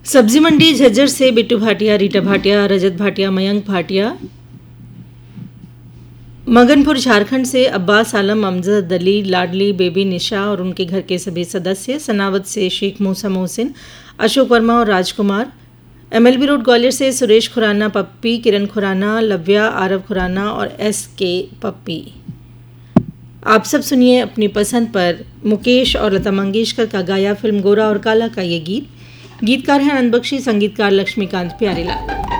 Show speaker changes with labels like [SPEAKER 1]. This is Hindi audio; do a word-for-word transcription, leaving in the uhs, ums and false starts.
[SPEAKER 1] सब्जी मंडी झज्जर से बिट्टू भाटिया, रीटा भाटिया, रजत भाटिया, मयंक भाटिया। मगनपुर झारखंड से अब्बास आलम, अमजद अली, लाडली बेबी निशा और उनके घर के सभी सदस्य। सनावद से शेख मूसा मोहसिन, अशोक वर्मा और राजकुमार। एमएलबी रोड ग्वालियर से सुरेश खुराना, पप्पी, किरण खुराना, लव्या, आरव खुराना और एस के पप्पी। आप सब सुनिए अपनी पसंद पर मुकेश और लता मंगेशकर का गाया फिल्म गोरा और काला का ये गीत। गीतकार हैं आनंद बख्शी, संगीतकार लक्ष्मीकांत प्यारेलाल।